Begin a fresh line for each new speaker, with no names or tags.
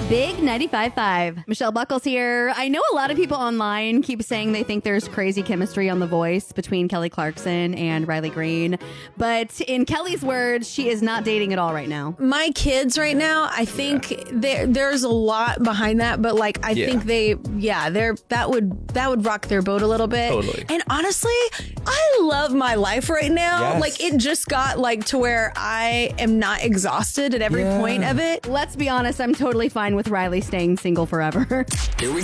Big 95.5. Michelle Buckles here. I know a lot of people online keep saying they think there's crazy chemistry on The Voice between Kelly Clarkson and Riley Green. But in Kelly's words, she is not dating at all right now.
My kids right now, I think there's a lot behind that. But like, I think that would rock their boat a little bit.
Totally.
And honestly, I love my life right now.
Yes.
Like, it just got like to where I am not exhausted at every point of it.
Let's be honest, I'm totally fine with Riley staying single forever.
Here we